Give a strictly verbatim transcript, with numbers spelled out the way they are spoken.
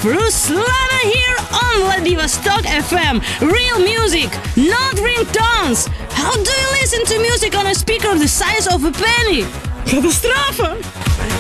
Ruslana here on Vladivostok F M. Real music, not ringtones. How do you listen to music on a speaker the size of a penny? Катастрофа!